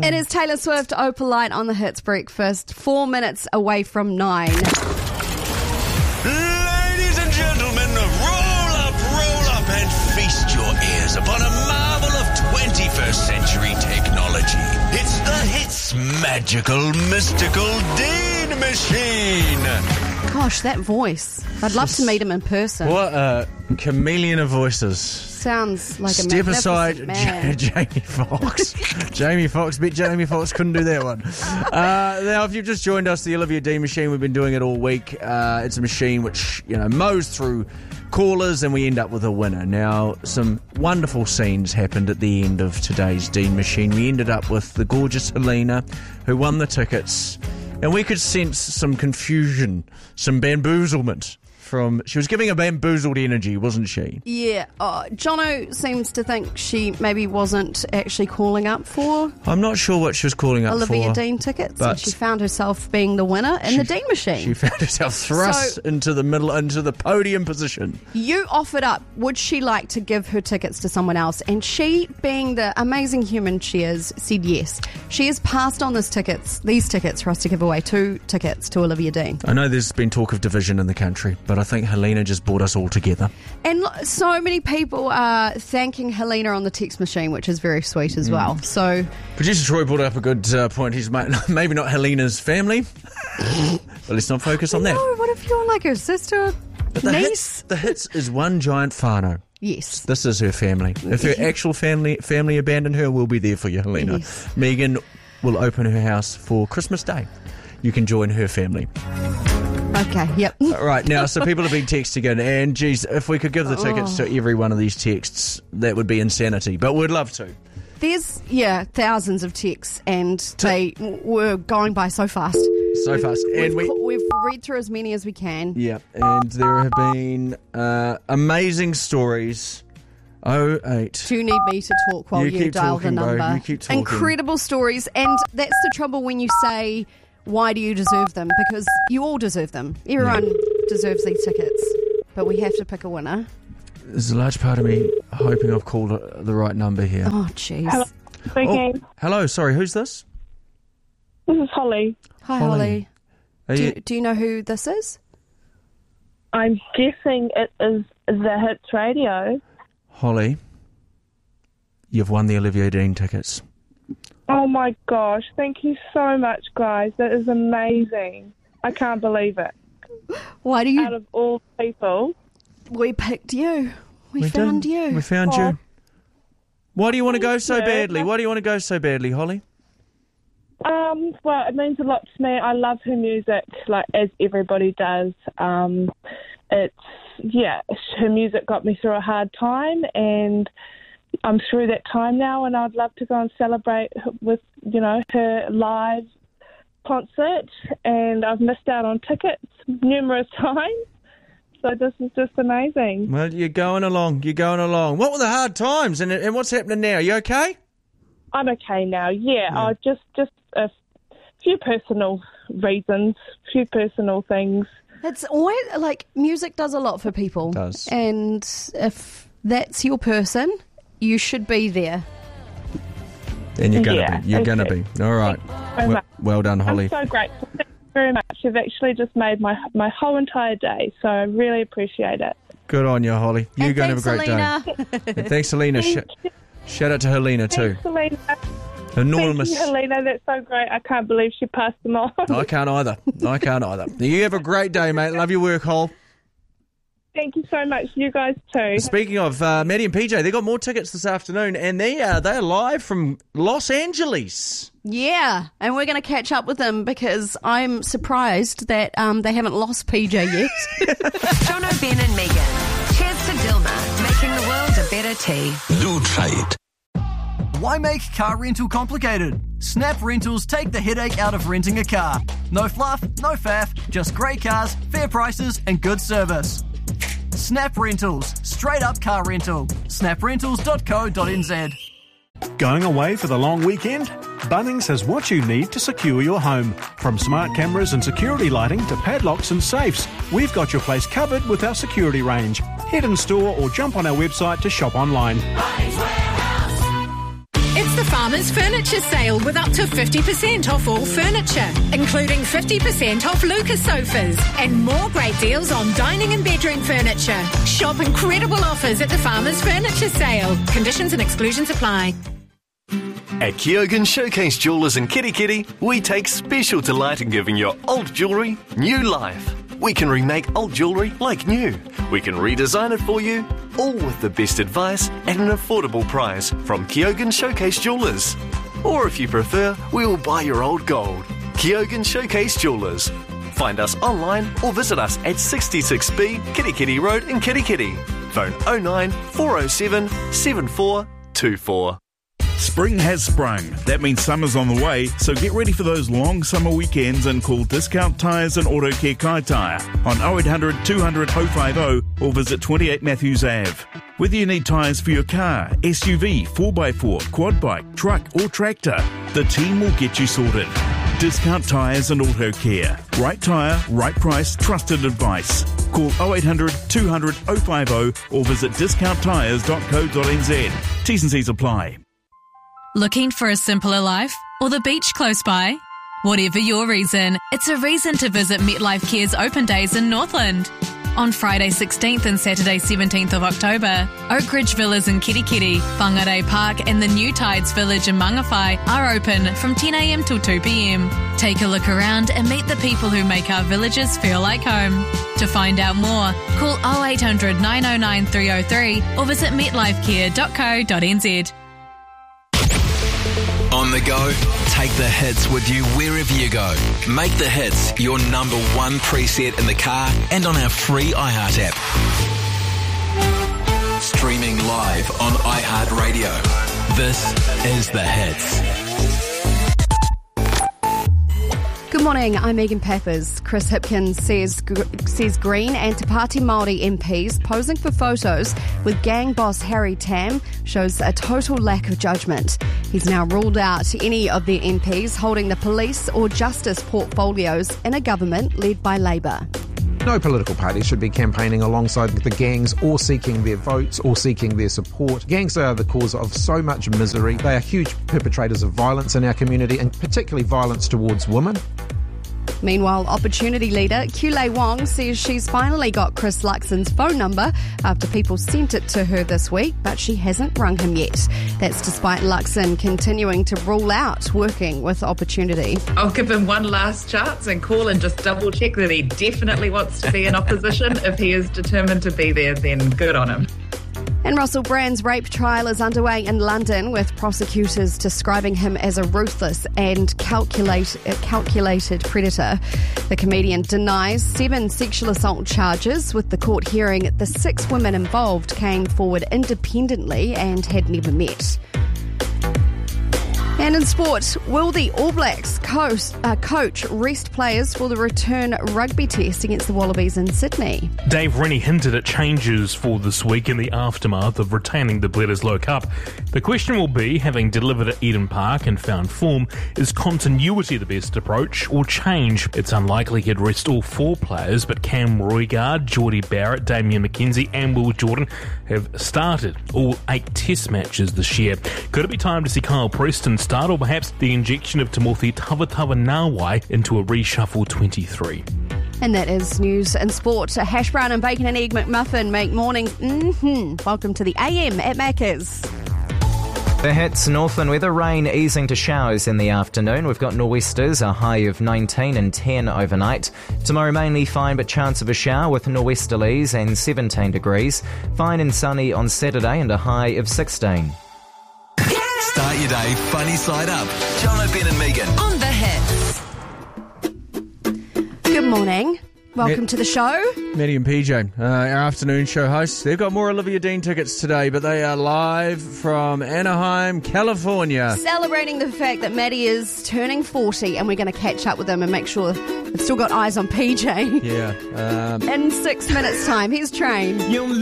It is Taylor Swift, Opalite on the Hits Breakfast, 4 minutes away from 9. Ladies and gentlemen, roll up and feast your ears upon a marvel of 21st century technology. It's the Hits magical, mystical Dean Machine. Gosh, that voice. I'd love to meet him in person. What a chameleon of voices. Sounds like a Step aside, man. Jamie Foxx. Jamie Foxx, bet Jamie Foxx couldn't do that one. Now, if you've just joined us, the Olivia Dean Machine, we've been doing it all week. It's a machine which, mows through callers and we end up with a winner. Now, some wonderful scenes happened at the end of today's Dean Machine. We ended up with the gorgeous Helena, who won the tickets, and we could sense some confusion, some bamboozlement. She was giving a bamboozled energy, wasn't she? Yeah. Jono seems to think she maybe wasn't actually calling up for I'm not sure what she was calling up Olivia for. Dean tickets, but and she found herself being the winner in the Dean Machine. She found herself thrust into the middle, into the podium position. You offered up, would she like to give her tickets to someone else? And she, being the amazing human she is, said yes. She has passed on these tickets for us to give away, 2 tickets to Olivia Dean. I know there's been talk of division in the country, but I think Helena just brought us all together. And so many people are thanking Helena on the text machine, which is very sweet as well. So, Producer Troy brought up a good point. He's maybe not Helena's family, but let's not focus on that. no, what if you're like her sister, But niece? the hits is one giant whānau. Yes. This is her family. If her actual family abandoned her, we'll be there for you, Helena. Yes. Megan will open her house for Christmas Day. You can join her family. Okay, yep. Right, now, so people have been texting in, and geez, if we could give the tickets to every one of these texts, that would be insanity, but we'd love to. There's, thousands of texts, and they were going by so fast. So fast. And We've read through as many as we can. Yeah, and there have been amazing stories. 08. Do you need me to talk while You you keep dial talking, the bro. number? You keep talking. Incredible stories, and that's the trouble when you say, why do you deserve them? Because you all deserve them. Everyone deserves these tickets, but we have to pick a winner. There's a large part of me hoping I've called the right number here. Oh, jeez. Hello. Speaking. Hello, sorry, who's this? This is Holly. Hi, Holly. Holly. Do you know who this is? I'm guessing it is the Hits Radio. Holly, you've won the Olivia Dean tickets. Oh my gosh, thank you so much, guys. That is amazing. I can't believe it. Why do you... Out of all people. We picked you. We found you. We found you. Why do you want to go so you. badly? Why do you want to go so badly, Holly? Well, it means a lot to me. I love her music, like as everybody does. Her music got me through a hard time, and I'm through that time now, and I'd love to go and celebrate with, her live concert, and I've missed out on tickets numerous times, so this is just amazing. Well, you're going along. What were the hard times, and what's happening now? You okay? I'm okay now, yeah. Just a few personal reasons, few personal things. It's always, music does a lot for people. It does. And if that's your person, you should be there. And you're going to be. You're going to be. All right. Well done, Holly. I'm so grateful. Thank you very much. You've actually just made my whole entire day, so I really appreciate it. Good on you, Holly. You're going to have a great day. And thanks, Helena. Shout out to Helena, too. Thanks, Helena. Enormous. Thank you, Helena. That's so great. I can't believe she passed them on. I can't either. You have a great day, mate. Love your work, Hol. Thank you so much. You guys too. Speaking of Maddie and PJ, they got more tickets this afternoon, and they're live from Los Angeles. Yeah, and we're going to catch up with them because I'm surprised that they haven't lost PJ yet. Jono, Ben and Megan. Cheers to Dilma, making the world a better tea. Do try it. Why make car rental complicated? Snap Rentals take the headache out of renting a car. No fluff, no faff, just great cars, fair prices and good service. Snap Rentals, straight up car rental. snaprentals.co.nz. Going away for the long weekend? Bunnings has what you need to secure your home. From smart cameras and security lighting to padlocks and safes, we've got your place covered with our security range. Head in store or jump on our website to shop online. It's the Farmers Furniture Sale with up to 50% off all furniture, including 50% off Lucas sofas and more great deals on dining and bedroom furniture. Shop incredible offers at the Farmers Furniture Sale. Conditions and exclusions apply. At Kyogen Showcase Jewellers in Kitty, we take special delight in giving your old jewellery new life. We can remake old jewellery like new. We can redesign it for you, all with the best advice at an affordable price from Kyogen Showcase Jewellers. Or if you prefer, we will buy your old gold. Kyogen Showcase Jewellers. Find us online or visit us at 66B Kitty Road in Kitty. Phone 09 407 7424. Spring has sprung. That means summer's on the way, so get ready for those long summer weekends and call Discount Tyres and Auto Care Kai Tyre on 0800 200 050 or visit 28 Matthews Ave. Whether you need tyres for your car, SUV, 4x4, quad bike, truck or tractor, the team will get you sorted. Discount Tyres and Auto Care. Right tyre, right price, trusted advice. Call 0800 200 050 or visit discounttyres.co.nz. T's and C's apply. Looking for a simpler life or the beach close by? Whatever your reason, it's a reason to visit MetLife Care's open days in Northland. On Friday 16th and Saturday 17th of October, Oak Ridge Villas in Kirikiri, Whangarei Park and the New Tides Village in Mangawhai are open from 10am till 2pm. Take a look around and meet the people who make our villages feel like home. To find out more, call 0800 909 303 or visit metlifecare.co.nz. On the go, take the hits with you wherever you go. Make the hits your number one preset in the car and on our free iHeart app. Streaming live on iHeartRadio. This is The Hits. Good morning, I'm Megan Peppers. Chris Hipkins says Green and Te Pāti Māori MPs posing for photos with gang boss Harry Tam shows a total lack of judgment. He's now ruled out any of the MPs holding the police or justice portfolios in a government led by Labour. No political party should be campaigning alongside the gangs or seeking their votes or seeking their support. Gangs are the cause of so much misery. They are huge perpetrators of violence in our community, and particularly violence towards women. Meanwhile, Opportunity leader Kulei Wong says she's finally got Chris Luxon's phone number after people sent it to her this week, but she hasn't rung him yet. That's despite Luxon continuing to rule out working with Opportunity. I'll give him one last chance and call and just double check that he definitely wants to be in opposition. If he is determined to be there, then good on him. And Russell Brand's rape trial is underway in London, with prosecutors describing him as a ruthless and calculated predator. The comedian denies 7 sexual assault charges, with the court hearing the 6 women involved came forward independently and had never met. And in sport, will the All Blacks coach rest players for the return rugby test against the Wallabies in Sydney? Dave Rennie hinted at changes for this week in the aftermath of retaining the Bledisloe Cup. The question will be, having delivered at Eden Park and found form, is continuity the best approach or change? It's unlikely he'd rest all 4 players, but Cam Roigard, Geordie Barrett, Damian McKenzie and Will Jordan have started all 8 test matches this year. Could it be time to see Kyle Preston start, or perhaps the injection of Timothy Tavatava-Nawai into a reshuffle 23? And that is news and sport. A hash brown and bacon and egg McMuffin make mornings. Welcome to the AM at Macca's. The hits: Northland weather, rain easing to showers in the afternoon. We've got nor'westers, a high of 19 and 10 overnight. Tomorrow mainly fine but chance of a shower with nor'westerlies and 17 degrees. Fine and sunny on Saturday and a high of 16. Start your day funny side up. John O'Ben and Megan. On The Hits. Good morning. Welcome to the show. Maddie and PJ, our afternoon show hosts. They've got more Olivia Dean tickets today, but they are live from Anaheim, California. Celebrating the fact that Maddie is turning 40, and we're going to catch up with him and make sure they've still got eyes on PJ. Yeah. In 6 minutes' time. Here's Train.